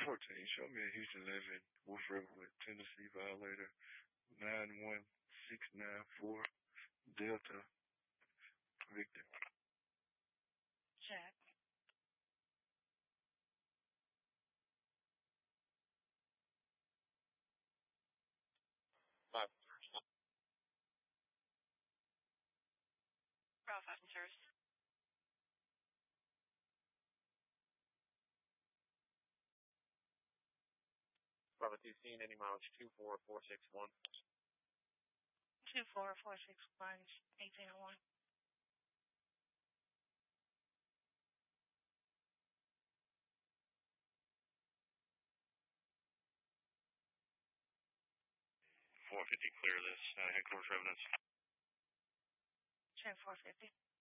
14. Show me a Houston 11 Wolf River with Tennessee violator 91694 Delta Victor. Check. Bravo passengers. Bravo 2 scene, any mileage 24461. 24461, 1801. 450, clear this, headquarters residence. Check 450.